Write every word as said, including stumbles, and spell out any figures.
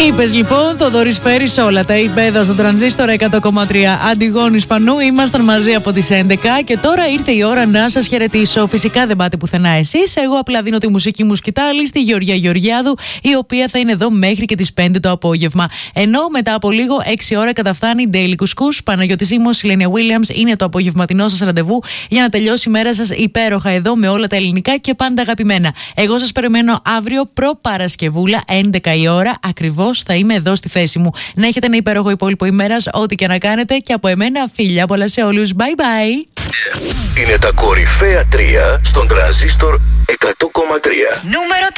Είπες λοιπόν, Θοδωρής Φέρης, όλα τα είπε εδώ στο Τρανζίστορ εκατό κόμμα τρία. Αντιγόνης Πανού, ήμασταν μαζί από τις έντεκα και τώρα ήρθε η ώρα να σας χαιρετήσω. Φυσικά δεν πάτε πουθενά εσείς. Εγώ απλά δίνω τη μουσική μου σκητάλη στη Γεωργία Γεωργιάδου, η οποία θα είναι εδώ μέχρι και τις πέντε το απόγευμα. Ενώ μετά από λίγο, έξι ώρα καταφθάνει Daily Couscous. Παναγιώτης Ήμος, Σιλένια Williams είναι το απογευματινό σας ραντεβού για να τελειώσει η μέρα σας υπέροχα εδώ με όλα τα ελληνικά και πάντα αγαπημένα. Εγώ σας περιμένω αύριο προ-Παρασκευούλα, έντεκα η ώρα ακριβώς. Θα είμαι εδώ στη θέση μου. Να έχετε ένα υπέροχο υπόλοιπο ημέρας, ό,τι και να κάνετε. Και από εμένα, φίλια πολλά σε όλους. Bye bye. Είναι τα κορυφαία τρία στον Τρανζίστορ εκατό κόμμα τρία. Νούμερο